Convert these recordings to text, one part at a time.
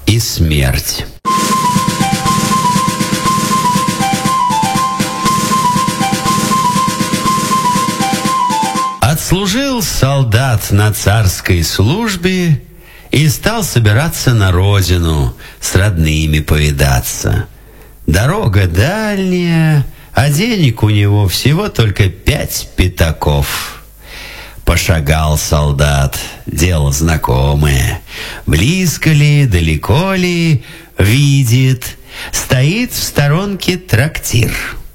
и смерть. Отслужил солдат на царской службе и стал собираться на родину с родными повидаться. Дорога дальняя, а денег у него всего только 5 пятаков. Пошагал солдат, дело знакомое. Близко ли, далеко ли, видит, стоит в сторонке трактир.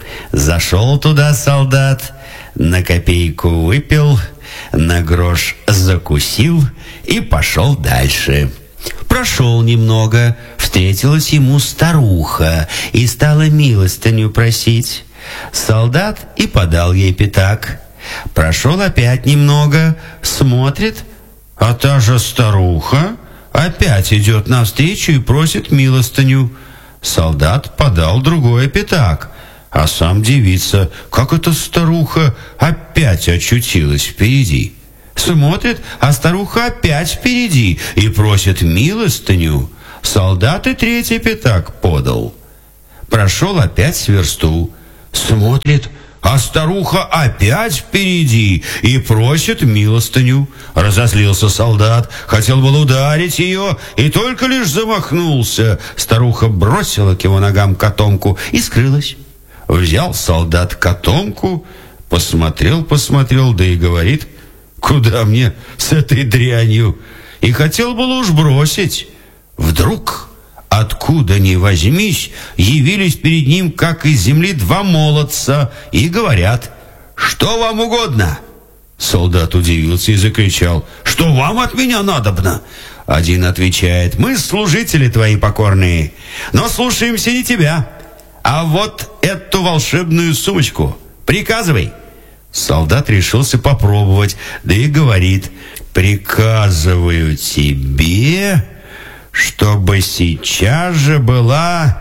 Зашел туда солдат, на копейку выпил, на грош закусил и пошел дальше. Прошел немного, встретилась ему старуха и стала милостыню просить. Солдат и подал ей пятак. Прошел опять немного, смотрит, а та же старуха опять идет навстречу и просит милостыню. Солдат подал другой пятак, а сам дивится, как эта старуха опять очутилась впереди. Смотрит, а старуха опять впереди и просит милостыню. Солдат и третий пятак подал. Прошел опять с версту. Смотрит, а старуха опять впереди и просит милостыню. Разозлился солдат, хотел был ударить ее, и только лишь замахнулся. Старуха бросила к его ногам котомку и скрылась. Взял солдат котомку, посмотрел, да и говорит: «Куда мне с этой дрянью?» И хотел было уж бросить. Вдруг, откуда ни возьмись, явились перед ним, как из земли, 2 молодца, и говорят: «Что вам угодно?» Солдат удивился и закричал: «Что вам от меня надобно?» Один отвечает: «Мы служители твои покорные, но слушаемся не тебя, а вот эту волшебную сумочку. Приказывай». Солдат решился попробовать, да и говорит: «Приказываю тебе, чтобы сейчас же была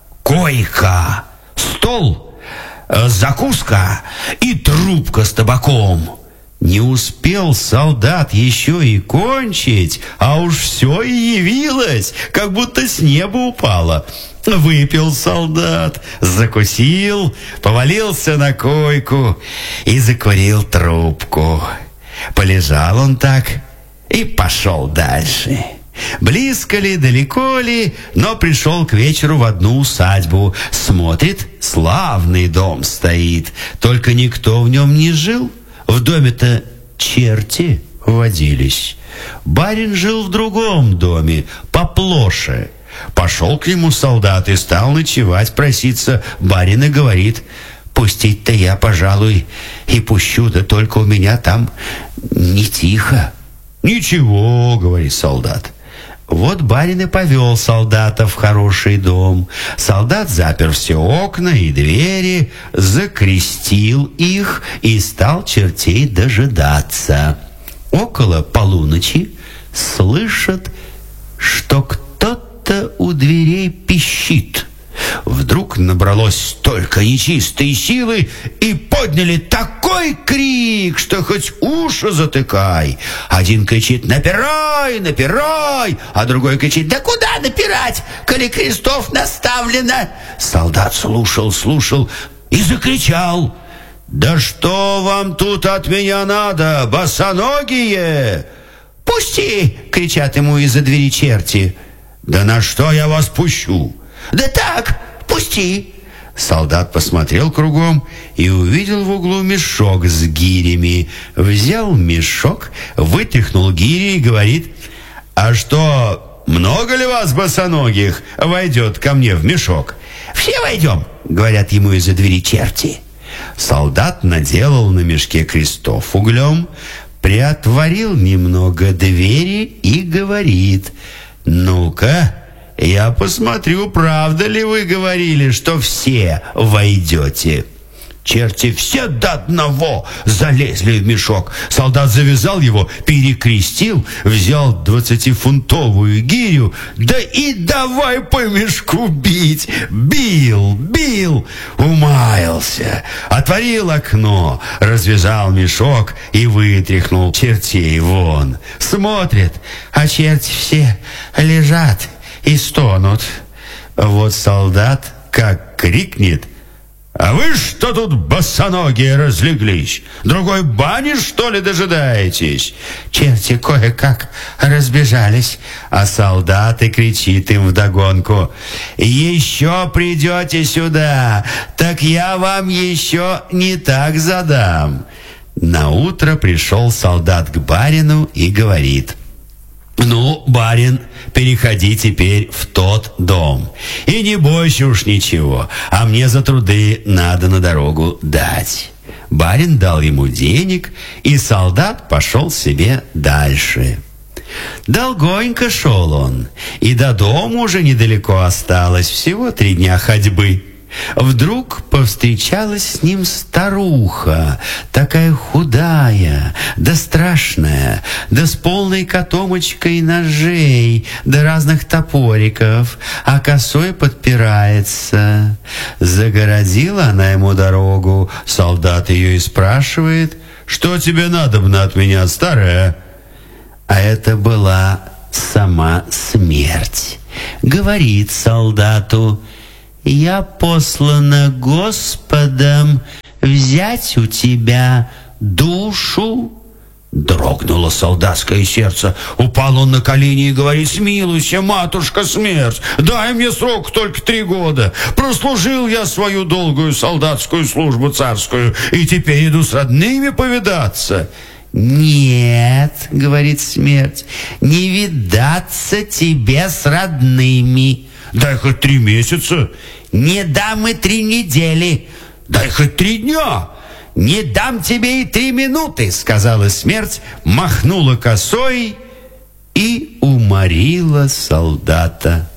койка, стол, закуска и трубка с табаком». Не успел солдат еще и кончить, а уж все и явилось, как будто с неба упало. Выпил солдат, закусил, повалился на койку и закурил трубку. Полежал он так и пошел дальше. Близко ли, далеко ли, но пришел к вечеру в одну усадьбу. Смотрит, славный дом стоит, только никто в нем не жил. В доме-то черти водились. Барин жил в другом доме, поплоше. Пошел к нему солдат и стал ночевать, проситься. Барин и говорит: «Пустить-то я, пожалуй, и пущу, да только у меня там не тихо». «Ничего», — говорит солдат. Вот барин и повел солдата в хороший дом. Солдат запер все окна и двери, закрестил их и стал чертей дожидаться. Около полуночи слышат, что кто-то у дверей пищит. Вдруг набралось столько нечистой силы, и подняли такой крик, что хоть уши затыкай. Один кричит: «Напирай, напирай!» А другой кричит: «Да куда напирать, коли крестов наставлено?» Солдат слушал и закричал: «Да что вам тут от меня надо, босоногие?» «Пусти!» — кричат ему из-за двери черти. «Да на что я вас пущу?» «Да так, пусти!» Солдат посмотрел кругом и увидел в углу мешок с гирями. Взял мешок, вытряхнул гири и говорит: «А что, много ли вас, босоногих, войдет ко мне в мешок?» «Все войдем!» — говорят ему из-за двери черти. Солдат наделал на мешке крестов углем, приотворил немного двери и говорит: «Ну-ка, я посмотрю, правда ли вы говорили, что все войдете?» Черти все до одного залезли в мешок. Солдат завязал его, перекрестил, взял 20-фунтовую гирю, да и давай по мешку бить. Бил, умаялся. Отворил окно, развязал мешок и вытряхнул чертей вон. Смотрит, а черти все лежат и стонут. Вот солдат как крикнет: «А вы что тут босоногие разлеглись? Другой бани, что ли, дожидаетесь?» Черти кое-как разбежались, а солдат и кричит им вдогонку: «Еще придете сюда, так я вам еще не так задам». Наутро пришел солдат к барину и говорит: «Ну, барин, переходи теперь в тот дом. И не бойся уж ничего, а мне за труды надо на дорогу дать». Барин дал ему денег, и солдат пошел себе дальше. Долгонько шел он, и до дома уже недалеко осталось, всего 3 дня ходьбы. Вдруг повстречалась с ним старуха, такая худая, да страшная, да с полной котомочкой ножей, да разных топориков, а косой подпирается. Загородила она ему дорогу, солдат ее и спрашивает: «Что тебе надобно от меня, старая?» А это была сама смерть. Говорит солдату: «Я послана Господом взять у тебя душу». Дрогнуло солдатское сердце. Упал он на колени и говорит: «Смилуйся, матушка смерть, дай мне срок только 3 года. Прослужил я свою долгую солдатскую службу царскую, и теперь иду с родными повидаться». «Нет, — говорит смерть, — не видаться тебе с родными». «Дай хоть 3 месяца». «Не дам и 3 недели». «Дай хоть 3 дня». «Не дам тебе и 3 минуты», — сказала смерть, махнула косой и уморила солдата.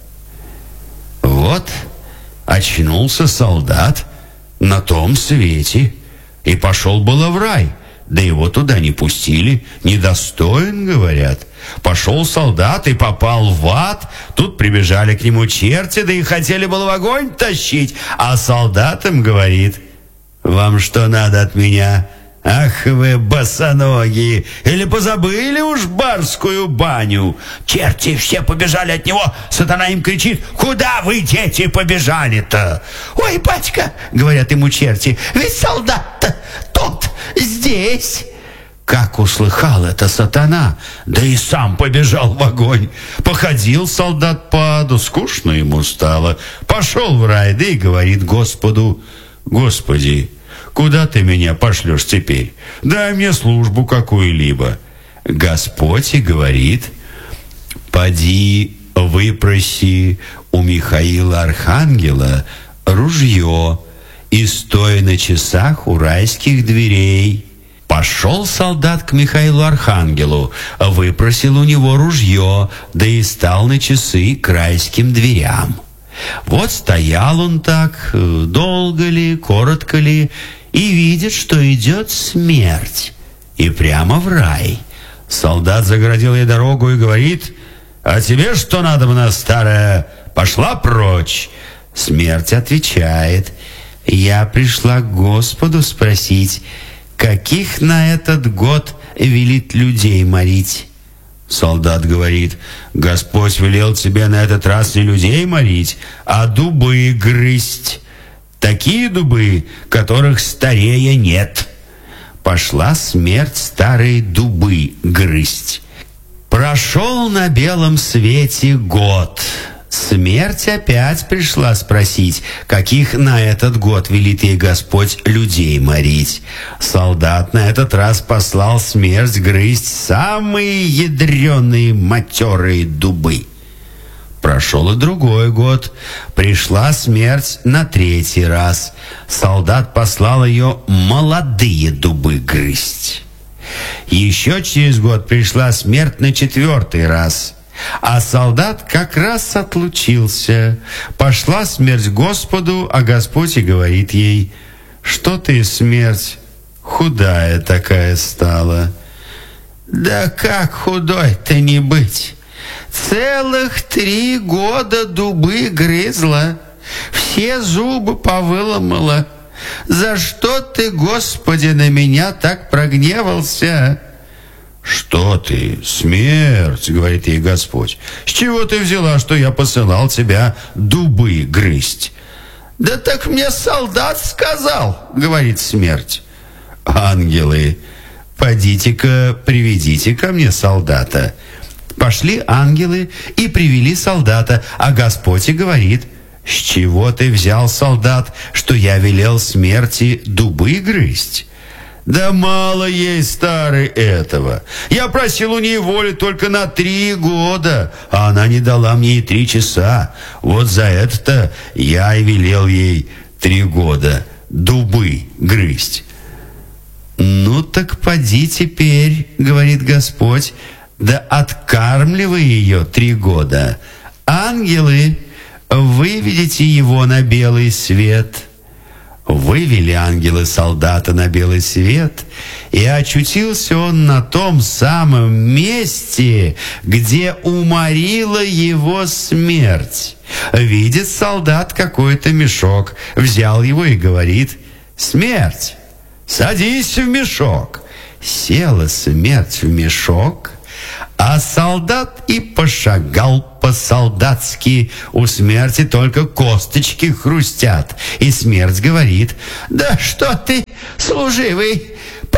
Вот очнулся солдат на том свете и пошел было в рай. Да его туда не пустили, недостоин, говорят. Пошел солдат и попал в ад. Тут прибежали к нему черти, да и хотели было в огонь тащить. А солдат им говорит: «Вам что надо от меня? Ах вы, босоногие! Или позабыли уж барскую баню?» Черти все побежали от него. Сатана им кричит: «Куда вы, дети, побежали-то?» «Ой, батька, — говорят ему черти, — ведь солдат-то тот здесь». Как услыхал это сатана, да и сам побежал в огонь. Походил солдат по аду, скучно ему стало. Пошел в рай, да и говорит Господу: «Господи, куда ты меня пошлешь теперь? Дай мне службу какую-либо». Господь и говорит: «Поди выпроси у Михаила Архангела ружье и стой на часах у райских дверей». Пошел солдат к Михаилу Архангелу, выпросил у него ружье, да и стал на часы к райским дверям. Вот стоял он так, долго ли, коротко ли, и видит, что идет смерть, и прямо в рай. Солдат загородил ей дорогу и говорит: «А тебе что надобно, старая? Пошла прочь». Смерть отвечает: «Я пришла к Господу спросить, каких на этот год велит людей морить». Солдат говорит: «Господь велел тебе на этот раз не людей морить, а дубы грызть. Такие дубы, которых старее нет». Пошла смерть старые дубы грызть. Прошел на белом свете год. Смерть опять пришла спросить, каких на этот год велит ей Господь людей морить. Солдат на этот раз послал смерть грызть самые ядреные матерые дубы. Прошел и другой год. Пришла смерть на 3-й раз. Солдат послал ее молодые дубы грызть. Еще через год пришла смерть на 4-й раз. А солдат как раз отлучился. Пошла смерть к Господу, а Господь и говорит ей: «Что ты, смерть, худая такая стала?» «Да как худой-то не быть? Целых 3 года дубы грызла, все зубы повыломала. За что ты, Господи, на меня так прогневался?» «Что ты, смерть?» — говорит ей Господь. «С чего ты взяла, что я посылал тебя дубы грызть?» «Да так мне солдат сказал», — говорит смерть. «Ангелы, подите-ка, приведите ко мне солдата». Пошли ангелы и привели солдата, а Господь и говорит: «С чего ты взял, солдат, что я велел смерти дубы грызть?» «Да мало ей, старый, этого. Я просил у нее воли только на 3 года, а она не дала мне и 3 часа. Вот за это-то я и велел ей 3 года дубы грызть». «Ну так поди теперь, — говорит Господь, — да откармливай ее 3 года. Ангелы, выведите его на белый свет». Вывели ангелы солдата на белый свет, и очутился он на том самом месте, где уморила его смерть. Видит солдат какой-то мешок, взял его и говорит: «Смерть, садись в мешок». Села смерть в мешок, а солдат и пошагал по-солдатски. У смерти только косточки хрустят. И смерть говорит: «Да что ты, служивый,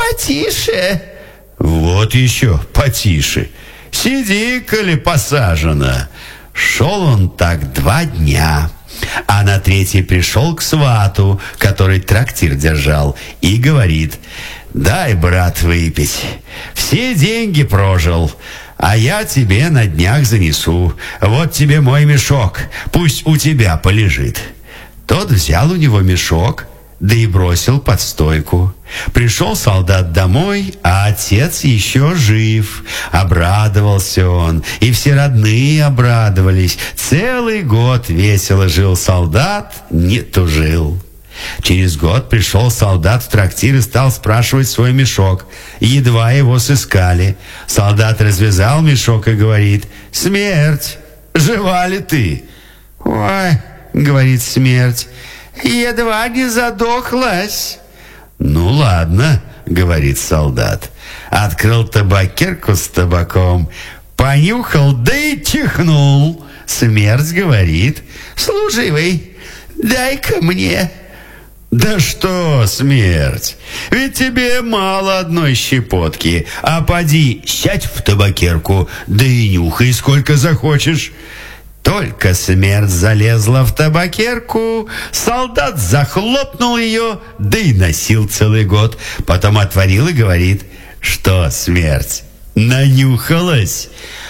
потише». «Вот еще потише. Сиди, коли посажено». Шел он так 2 дня. А на 3-й пришел к свату, который трактир держал, и говорит: «Дай, брат, выпить. Все деньги прожил, а я тебе на днях занесу. Вот тебе мой мешок, пусть у тебя полежит». Тот взял у него мешок, да и бросил под стойку. Пришел солдат домой, а отец еще жив. Обрадовался он, и все родные обрадовались. Целый год весело жил солдат, не тужил. Через год пришел солдат в трактир и стал спрашивать свой мешок. Едва его сыскали. Солдат развязал мешок и говорит: «Смерть, жива ли ты?» «Ой, — говорит смерть, — едва не задохлась». «Ну ладно, — говорит солдат». Открыл табакерку с табаком, понюхал, да и чихнул. Смерть говорит: «Служивый, дай-ка мне». «Да что, смерть, ведь тебе мало одной щепотки, а поди сядь в табакерку, да и нюхай сколько захочешь». Только смерть залезла в табакерку, солдат захлопнул ее, да и носил целый год. Потом отворил и говорит: «Что, смерть, нанюхалась?»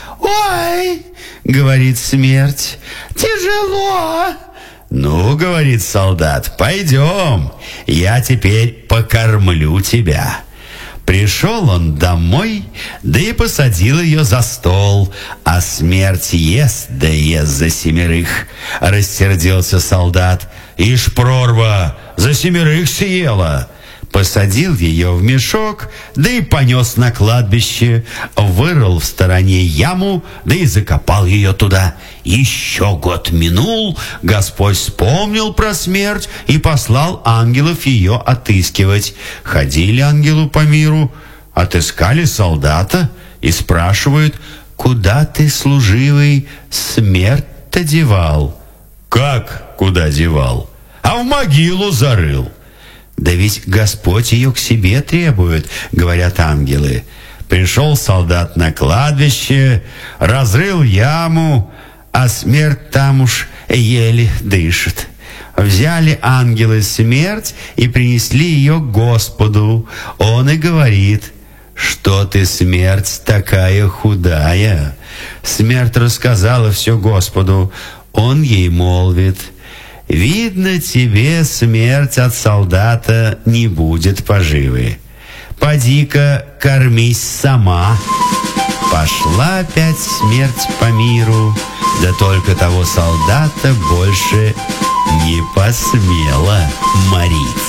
«Ой, — говорит смерть, — тяжело». «Ну, — говорит солдат, — пойдем, я теперь покормлю тебя». Пришел он домой, да и посадил ее за стол, а смерть ест, да ест за 7. Рассердился солдат: «Ишь, прорва, за 7 съела». Посадил ее в мешок, да и понес на кладбище, вырыл в стороне яму, да и закопал ее туда. Еще год минул, Господь вспомнил про смерть и послал ангелов ее отыскивать. Ходили ангелы по миру, отыскали солдата и спрашивают: «Куда ты, служивый, смерть-то девал?» «Как куда девал? А в могилу зарыл». «Да ведь Господь ее к себе требует, — говорят ангелы». Пришел солдат на кладбище, разрыл яму, а смерть там уж еле дышит. Взяли ангелы смерть и принесли ее к Господу. Он и говорит: «Что ты, смерть, такая худая?» Смерть рассказала все Господу. Он ей молвит: «Видно, тебе, смерть, от солдата не будет поживы. Поди-ка кормись сама». Пошла опять смерть по миру, да только того солдата больше не посмела морить.